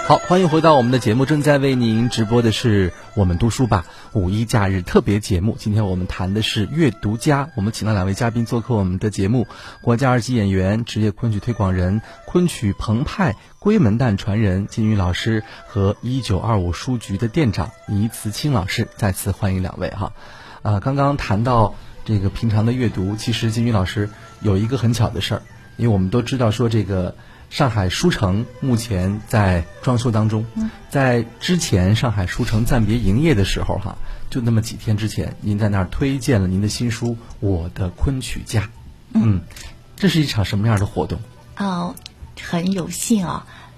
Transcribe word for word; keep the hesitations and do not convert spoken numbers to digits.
好，欢迎回到我们的节目，正在为您直播的是我们读书吧五一假日特别节目。今天我们谈的是阅读家，我们请了两位嘉宾做客我们的节目，国家二级演员、职业昆曲推广人、昆曲澎湃龟门旦传人金宇老师和一九二五书局的店长倪慈清老师，再次欢迎两位哈。呃，刚刚谈到这个平常的阅读，其实金宇老师有一个很巧的事儿，因为我们都知道说这个上海书城目前在装修当中，在之前上海书城暂别营业的时候哈，就那么几天之前，您在那儿推荐了您的新书《我的昆曲家》。嗯，这是一场什么样的活动？ 哦，很有幸啊，